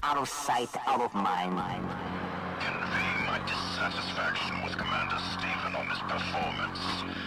out of sight, out of mind. Convey my dissatisfaction with Commander Stephen on his performance.